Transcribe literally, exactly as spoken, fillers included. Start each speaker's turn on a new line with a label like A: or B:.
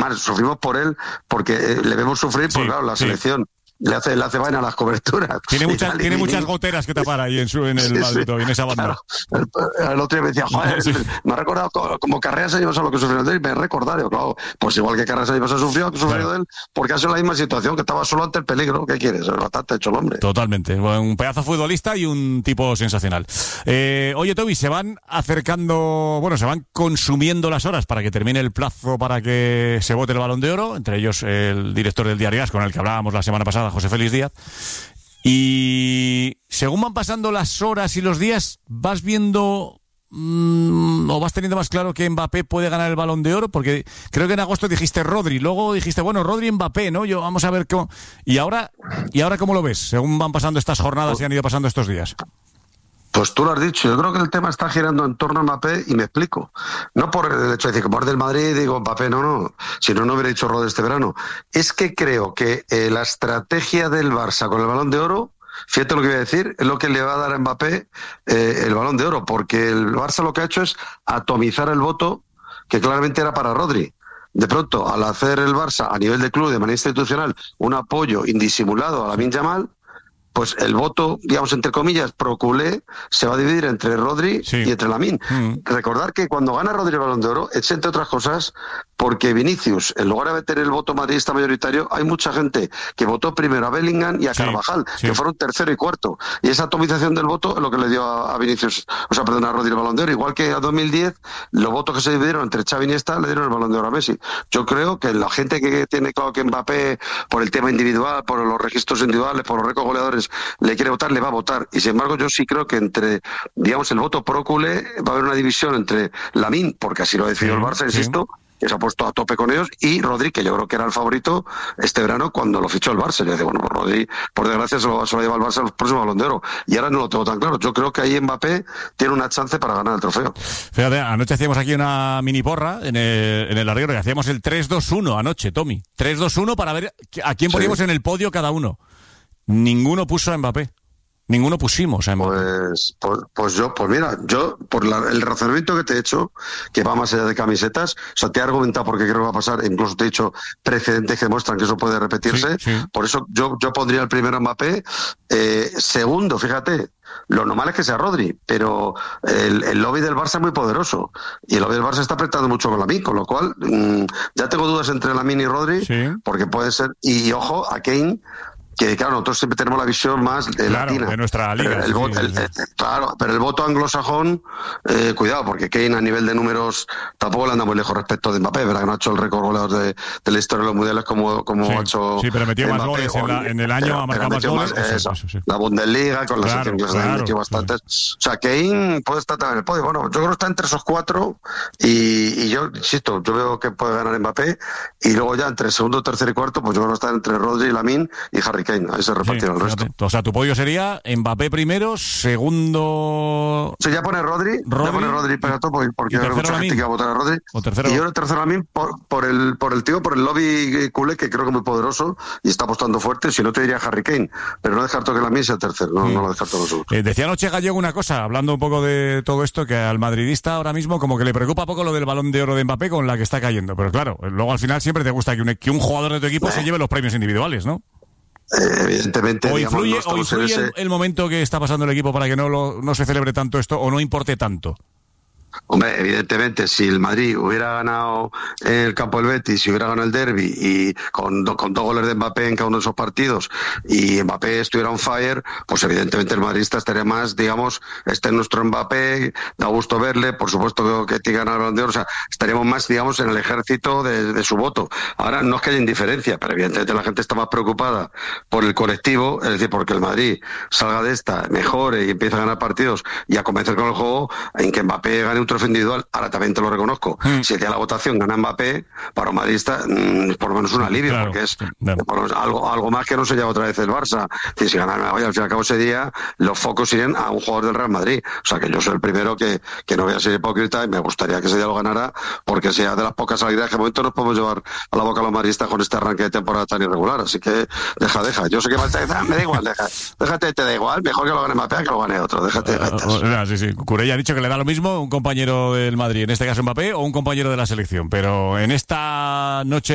A: además sufrimos por él porque eh, le vemos sufrir, sí, porque claro, la sí. selección le hace, le hace vaina a las coberturas.
B: Tiene, mucha, tal, tiene y, muchas y, goteras que tapar ahí en, su, en el sí, Madrid, sí. en esa banda.
A: Claro, el, el otro día me decía, joder, sí. me ha recordado como, como Carreras años a lo que sufrió de él, me he recordado, claro, pues igual que Carreras años ha sufrido, que sufrió claro. de él, porque ha sido la misma situación, que estaba solo ante el peligro. ¿Qué quieres? Bastante hecho el hombre.
B: Totalmente, un pedazo futbolista y un tipo sensacional. Eh, oye, Toby, se van acercando, bueno, se van consumiendo las horas para que termine el plazo para que se vote el Balón de Oro, entre ellos el director del Diario As, con el que hablábamos la semana pasada, José Félix Díaz. Y según van pasando las horas y los días, vas viendo mmm, o vas teniendo más claro que Mbappé puede ganar el Balón de Oro, porque creo que en agosto dijiste Rodri, luego dijiste, bueno, Rodri y Mbappé, ¿no? Yo vamos a ver cómo. Y ahora, ¿y ahora cómo lo ves? Según van pasando estas jornadas y han ido pasando estos días.
A: Pues tú lo has dicho, yo creo que el tema está girando en torno a Mbappé y me explico. No por el hecho de decir, como es del Madrid, digo Mbappé, no, no, si no, no hubiera dicho Rodri este verano. Es que creo que eh, la estrategia del Barça con el Balón de Oro, fíjate lo que voy a decir, es lo que le va a dar a Mbappé eh, el Balón de Oro, porque el Barça lo que ha hecho es atomizar el voto que claramente era para Rodri. De pronto, al hacer el Barça a nivel de club, de manera institucional, un apoyo indisimulado a Lamine Yamal, pues el voto, digamos, entre comillas, pro culé, se va a dividir entre Rodri sí. y entre Lamine. Mm. Recordar que cuando gana Rodri el Balón de Oro, es entre otras cosas porque Vinicius, en lugar de tener el voto madridista mayoritario, hay mucha gente que votó primero a Bellingham y a sí, Carvajal, sí. que fueron tercero y cuarto. Y esa atomización del voto es lo que le dio a, a Vinicius, o sea, perdón, a Rodri el Balón de Oro. Igual que a dos mil diez, los votos que se dividieron entre Xavi y Iniesta le dieron el Balón de Oro a Messi. Yo creo que la gente que tiene claro que Mbappé, por el tema individual, por los registros individuales, por los récords goleadores, le quiere votar, le va a votar. Y sin embargo, yo sí creo que entre, digamos, el voto pro culé va a haber una división entre Lamine, porque así lo decidió sí, el Barça, insisto, sí. que se ha puesto a tope con ellos, y Rodri, que yo creo que era el favorito este verano cuando lo fichó el Barça. Yo decía, bueno, pues Rodri, por desgracia, se lo, se lo lleva el Barça al próximo Balón de Oro. Y ahora no lo tengo tan claro. Yo creo que ahí Mbappé tiene una chance para ganar el trofeo.
B: Fíjate, anoche hacíamos aquí una mini porra en el, en el Arriero, y hacíamos el tres dos uno anoche, Tommy. tres dos uno para ver a quién poníamos sí. en el podio cada uno. Ninguno puso a Mbappé. Ninguno pusimos a Mbappé.
A: Pues, pues, pues yo, pues mira, yo, por la, el razonamiento que te he hecho, que va más allá de camisetas, o sea, te he argumentado porque creo que va a pasar, incluso te he dicho precedentes que demuestran que eso puede repetirse, sí, sí. por eso yo, yo pondría el primero a Mbappé. Eh, segundo, fíjate, lo normal es que sea Rodri, pero el, el lobby del Barça es muy poderoso, y el lobby del Barça está apretando mucho con Lamine, con lo cual mmm, ya tengo dudas entre Lamine y Rodri, sí. porque puede ser, y ojo, a Kane, que claro, nosotros siempre tenemos la visión más de
B: claro,
A: latina
B: de nuestra liga.
A: Pero el, voto, sí, sí, sí. El, el, claro, pero el voto anglosajón, eh, cuidado, porque Kane a nivel de números tampoco le anda muy lejos respecto de Mbappé, ¿verdad? Que no ha hecho el récord goleador de, de la historia de los mundiales como, como
B: sí,
A: ha hecho.
B: Sí, pero metió
A: Mbappé,
B: más goles en, la, en el año,
A: pero,
B: ha marcado más goles.
A: Más, eso,
B: eso, sí.
A: La Bundesliga, con la
B: claro,
A: selección inglesa
B: claro,
A: metió bastantes.
B: Claro.
A: O sea, Kane puede estar también en el podio. Bueno, yo creo que está entre esos cuatro, y, y yo, insisto, yo veo que puede ganar Mbappé, y luego ya entre segundo, tercero y cuarto, pues yo creo que está entre Rodri, Lamine y Harry Kane. Ahí se repartirá el resto.
B: O sea, tu podio sería Mbappé primero, segundo...
A: Sí, ya pone Rodri, Rodri ya pone Rodri Pegato, porque, porque hay mucha gente que va a votar a Rodri.
B: O tercero...
A: Y yo el tercero a mí por, por, el, por el tío, por el lobby culé, que creo que es muy poderoso y está apostando fuerte. Si no, te diría Harry Kane, pero no descarto que Lamine sea el tercero, no, mm. no lo descarto nosotros.
B: Eh, decía anoche Gallego una cosa, hablando un poco de todo esto, que al madridista ahora mismo como que le preocupa poco lo del Balón de Oro de Mbappé con la que está cayendo. Pero claro, luego al final siempre te gusta que un, que un jugador de tu equipo eh. se lleve los premios individuales, ¿no?
A: Eh, evidentemente,
B: o
A: digamos,
B: influye,
A: no
B: o influye
A: ese...
B: el, el momento que está pasando el equipo para que no, lo, no se celebre tanto esto o no importe tanto.
A: Hombre, evidentemente, si el Madrid hubiera ganado en el campo del Betis, si hubiera ganado el derbi y con, do, con dos goles de Mbappé en cada uno de esos partidos y Mbappé estuviera on fire, pues evidentemente el madridista estaría más, digamos, este es nuestro Mbappé, da gusto verle, por supuesto que tiene que ganar el Balón de Oro, o sea, estaríamos más, digamos, en el ejército de, de su voto. Ahora no es que haya indiferencia, pero evidentemente la gente está más preocupada por el colectivo, es decir, porque el Madrid salga de esta, mejore y empiece a ganar partidos y a convencer con el juego, en que Mbappé gane un trofeo individual. Ahora también te lo reconozco, mm. si te da la votación gana Mbappé, para un madridista mmm, por lo menos un alivio, claro, porque es claro. por lo menos algo, algo más que no se lleva otra vez el Barça. Si, si gana, oye, al fin y al cabo ese día los focos irían a un jugador del Real Madrid, o sea que yo soy el primero que, que no voy a ser hipócrita y me gustaría que ese día lo ganara, porque sea de las pocas alegrías que de momento nos podemos llevar a la boca a los madridistas con este arranque de temporada tan irregular, así que deja, deja, yo sé que me da igual, deja, déjate, te da igual, mejor que lo gane Mbappé que lo gane otro, déjate de metas.
B: Uh, uh, sí, sí. Curella ha dicho que le da lo mismo un compañero del Madrid, en este caso Mbappé, o un compañero de la selección, pero en esta noche